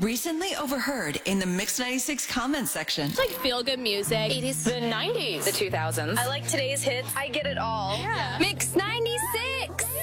Recently overheard in the Mix 96 comment section. It's like feel-good music. 80s. The 90s. The 2000s. I like today's hits. I get it all. Yeah. Mix